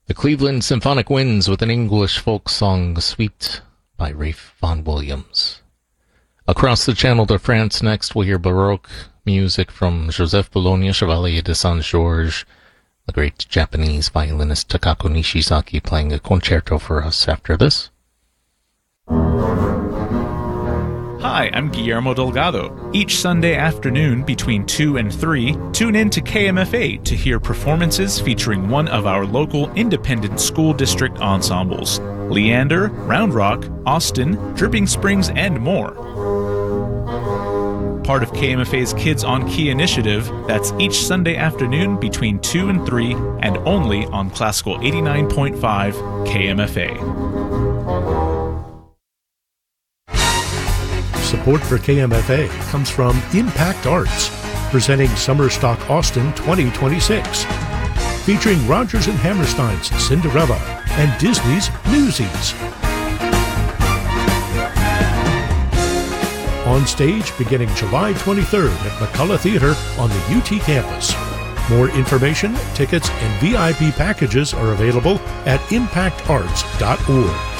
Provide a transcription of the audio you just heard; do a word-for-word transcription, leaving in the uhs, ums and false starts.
The Cleveland Symphonic Winds with an English folk song suite by Ralph Vaughan Williams. Across the channel to France next, we'll hear Baroque music from Joseph Bologna, Chevalier de Saint-Georges, the great Japanese violinist Takako Nishizaki playing a concerto for us after this. Hi, I'm Guillermo Delgado. Each Sunday afternoon between two and three, tune in to K M F A to hear performances featuring one of our local independent school district ensembles. Leander, Round Rock, Austin, Dripping Springs, and more. Part of K M F A's Kids on Key initiative, that's each Sunday afternoon between two and three, and only on Classical eighty-nine point five K M F A. Support for K M F A comes from Impact Arts, presenting Summer Stock Austin twenty twenty-six, featuring Rodgers and Hammerstein's Cinderella and Disney's Newsies. On stage beginning July twenty-third at McCullough Theater on the U T campus. More information, tickets, and V I P packages are available at impact arts dot org.